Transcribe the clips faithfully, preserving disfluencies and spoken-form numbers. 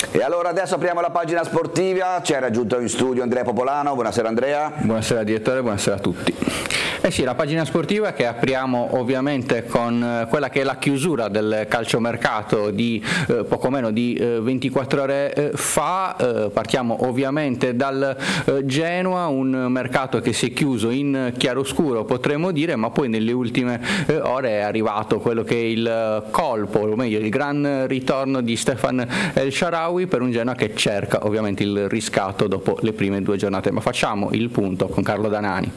E allora adesso apriamo la pagina sportiva, ci è raggiunto in studio Andrea Popolano. Buonasera Andrea. Buonasera direttore, buonasera a tutti. Eh sì, la pagina sportiva che apriamo ovviamente con quella che è la chiusura del calciomercato di eh, poco meno di eh, ventiquattro ore eh, fa. Eh, partiamo ovviamente dal eh, Genoa, un mercato che si è chiuso in chiaroscuro potremmo dire, ma poi nelle ultime eh, ore è arrivato quello che è il colpo, o meglio il gran ritorno di Stefan El Shaarawy per un Genoa che cerca ovviamente il riscatto dopo le prime due giornate. Ma facciamo il punto con Carlo Danani.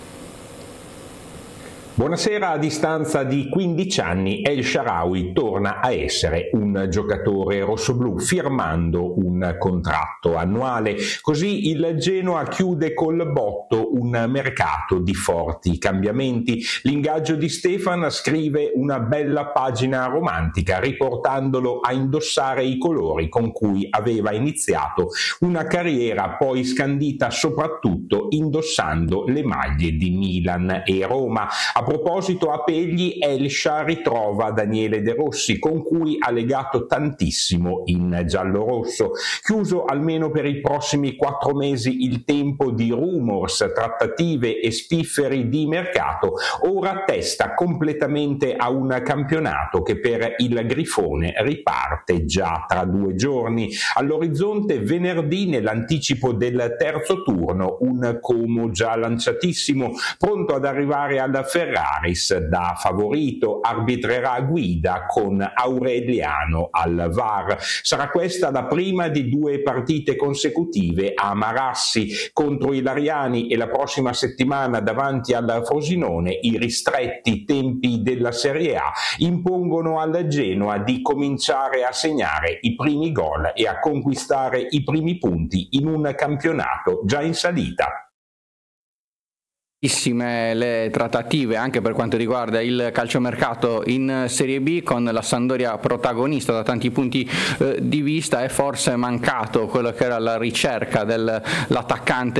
Buonasera. A distanza di quindici anni El Shaarawy torna a essere un giocatore rossoblù firmando un contratto annuale. Così il Genoa chiude col botto un mercato di forti cambiamenti. L'ingaggio di Stefan scrive una bella pagina romantica riportandolo a indossare i colori con cui aveva iniziato una carriera poi scandita soprattutto indossando le maglie di Milan e Roma. A proposito a Pegli, Elsha ritrova Daniele De Rossi con cui ha legato tantissimo in giallorosso. Chiuso almeno per i prossimi quattro mesi il tempo di rumors, trattative e spifferi di mercato, ora testa completamente a un campionato che per il Grifone riparte già tra due giorni. All'orizzonte venerdì nell'anticipo del terzo turno un Como già lanciatissimo, pronto ad arrivare al Ferraris da favorito, arbitrerà a guida con Aureliano al V A R. Sarà questa la prima di due partite consecutive a Marassi contro i Lariani e la prossima settimana davanti al Frosinone. I ristretti tempi della Serie A impongono al Genoa di cominciare a segnare i primi gol e a conquistare i primi punti in un campionato già in salita. Le trattative anche per quanto riguarda il calciomercato in Serie B, con la Sampdoria protagonista da tanti punti eh, di vista. È forse mancato quello che era la ricerca dell'attaccante